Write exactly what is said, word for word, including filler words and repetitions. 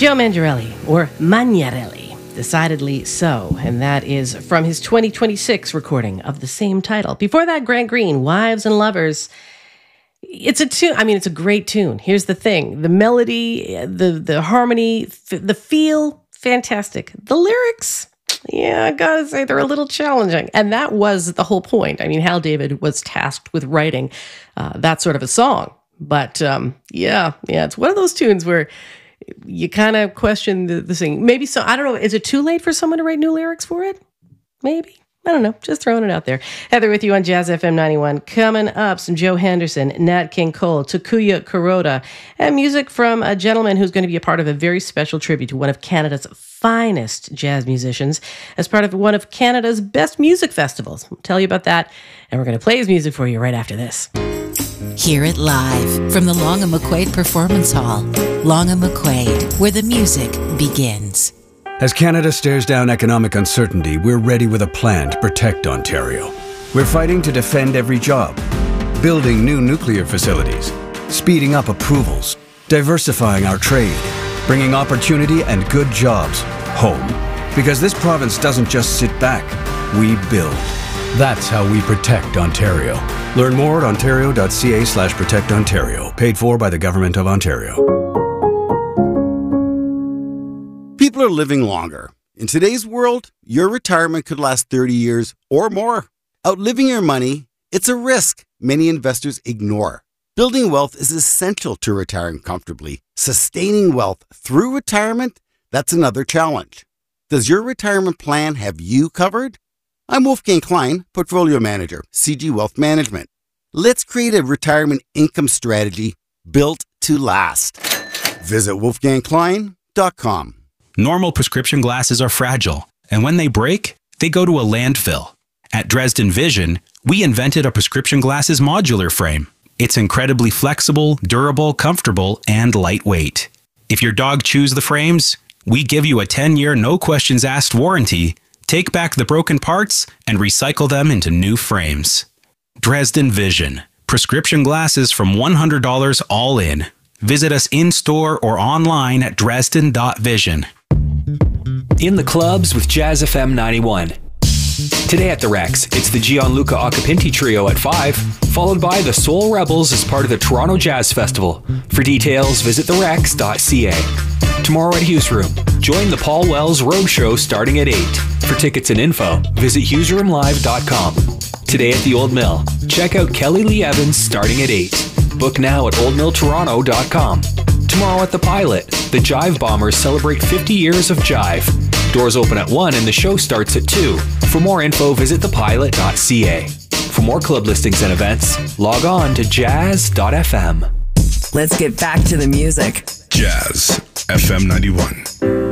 Joe Mangarelli, or Magnarelli, decidedly so, and that is from his twenty twenty-six recording of the same title. Before that, Grant Green, Wives and Lovers. It's a tune. I mean, it's a great tune. Here's the thing. The melody, the, the harmony, f- the feel, fantastic. The lyrics, yeah, I gotta say, they're a little challenging. And that was the whole point. I mean, Hal David was tasked with writing uh, that sort of a song. But um, yeah, yeah, it's one of those tunes where you kind of question the, the singing. Maybe so. I don't know. Is it too late for someone to write new lyrics for it? Maybe. I don't know. Just throwing it out there. Heather with you on Jazz F M ninety-one. Coming up, some Joe Henderson, Nat King Cole, Takuya Kuroda, and music from a gentleman who's going to be a part of a very special tribute to one of Canada's finest jazz musicians as part of one of Canada's best music festivals. I'll tell you about that, and we're going to play his music for you right after this. Hear it live from the Long and McQuaid Performance Hall. Long and McQuaid, where the music begins. As Canada stares down economic uncertainty, we're ready with a plan to protect Ontario. We're fighting to defend every job, building new nuclear facilities, speeding up approvals, diversifying our trade, bringing opportunity and good jobs home. Because this province doesn't just sit back, we build. That's how we protect Ontario. Learn more at ontario.ca slash protect Ontario. Paid for by the Government of Ontario. People are living longer. In today's world, your retirement could last thirty years or more. Outliving your money, it's a risk many investors ignore. Building wealth is essential to retiring comfortably. Sustaining wealth through retirement, that's another challenge. Does your retirement plan have you covered? I'm Wolfgang Klein, Portfolio Manager, C G Wealth Management. Let's create a retirement income strategy built to last. Visit wolfgang klein dot com. Normal prescription glasses are fragile, and when they break, they go to a landfill. At Dresden Vision, we invented a prescription glasses modular frame. It's incredibly flexible, durable, comfortable, and lightweight. If your dog chews the frames, we give you a ten-year no-questions-asked warranty. Take back the broken parts and recycle them into new frames. Dresden Vision. Prescription glasses from one hundred dollars all in. Visit us in-store or online at dresden dot vision. In the clubs with Jazz F M ninety-one. Today at the Rex, it's the Gianluca Acapinti Trio at five, followed by the Soul Rebels as part of the Toronto Jazz Festival. For details, visit the rex dot c a. Tomorrow at Hughes Room, join the Paul Wells Roadshow starting at eight. For tickets and info, visit hughes room live dot com. Today at the Old Mill, check out Kelly Lee Evans starting at eight. Book now at old mill toronto dot com. Tomorrow at the Pilot, the Jive Bombers celebrate fifty years of Jive. Doors open at one and the show starts at two. For more info, visit the pilot dot c a. For more club listings and events, log on to jazz dot f m. Let's get back to the music. Jazz F M ninety-one.